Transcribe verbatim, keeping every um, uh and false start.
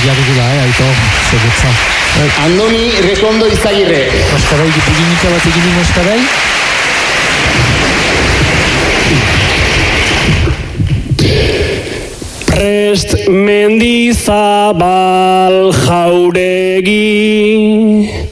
dugula, eh, aito, zerbitza. Andoni Rekondo Izagirre. Moskarai, dipiginika bat egin Moskarai. Prest Mendizabal Jauregi